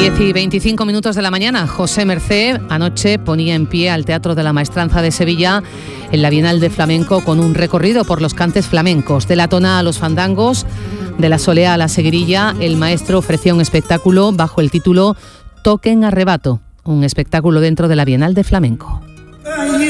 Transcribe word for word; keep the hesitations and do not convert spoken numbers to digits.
diez y veinticinco minutos de la mañana. José Mercé anoche ponía en pie al Teatro de la Maestranza de Sevilla en la Bienal de Flamenco con un recorrido por los cantes flamencos. De la tona a los fandangos, de la solea a la seguirilla, el maestro ofreció un espectáculo bajo el título Toque en Arrebato, un espectáculo dentro de la Bienal de Flamenco.